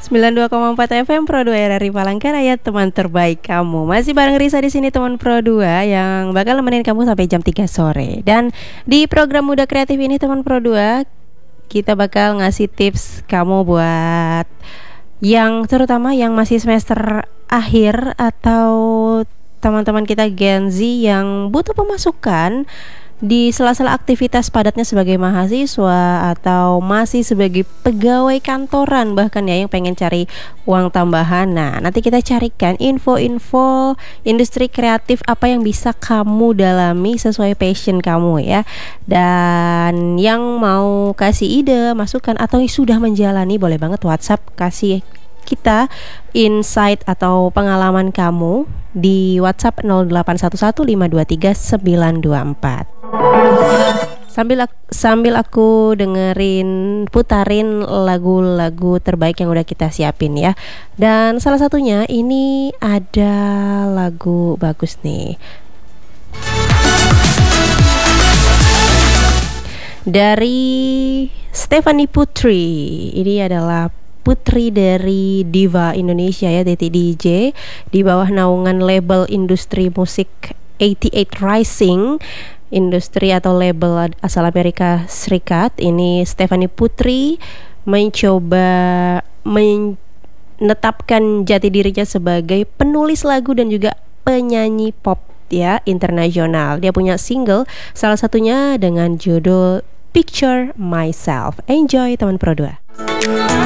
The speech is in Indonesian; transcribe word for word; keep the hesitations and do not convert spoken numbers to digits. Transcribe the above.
sembilan puluh dua koma empat F M Pro dua R R I Palangkaraya, teman terbaik kamu. Masih bareng Risa di sini, teman Pro dua yang bakal nemenin kamu sampai jam tiga sore. Dan di program Muda Kreatif ini, teman Pro dua, kita bakal ngasih tips kamu buat yang terutama yang masih semester akhir atau teman-teman kita Gen Z yang butuh pemasukan di sela-sela aktivitas padatnya sebagai mahasiswa atau masih sebagai pegawai kantoran bahkan ya, yang pengen cari uang tambahan. Nah, nanti kita carikan info-info industri kreatif apa yang bisa kamu dalami sesuai passion kamu ya. Dan yang mau kasih ide, masukan atau yang sudah menjalani, boleh banget WhatsApp kasih kita insight atau pengalaman kamu di WhatsApp nol delapan satu satu lima dua tiga sembilan dua empat. Sambil aku, sambil aku dengerin putarin lagu-lagu terbaik yang udah kita siapin ya. Dan salah satunya ini ada lagu bagus nih dari Stephanie Putri. Ini adalah putri dari diva Indonesia ya, Titi D J, di bawah naungan label industri musik delapan puluh delapan Rising, industri atau label asal Amerika Serikat. Ini Stephanie Putri mencoba menetapkan jati dirinya sebagai penulis lagu dan juga penyanyi pop ya internasional. Dia punya single, salah satunya dengan judul Picture Myself. Enjoy teman Pro dua.